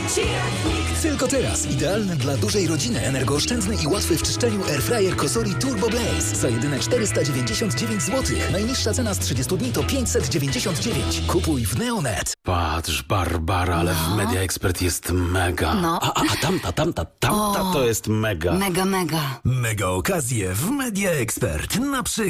Ci jak nikt. Tylko teraz idealny dla dużej rodziny, energooszczędny i łatwy w czyszczeniu airfryer Cosori Turbo Blaze za jedyne 499 zł. Najniższa cena z 30 dni to 599. Kupuj w Neonet. Patrz, Barbara, ale w Media Expert jest mega. No. A tamta to jest mega. Mega. Mega okazje w Media Expert. Na przykład